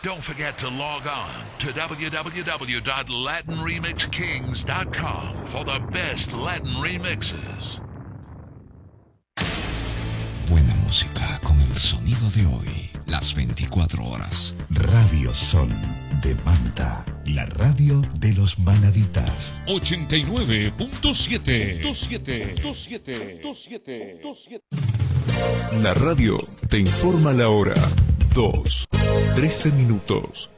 Don't forget to log on to www.latinremixkings.com for the best Latin remixes. Buena música con el sonido de hoy, las 24 horas. Radio Sol de Manta, la radio de los manaditas. 89.7. La radio te informa la hora. 2:13.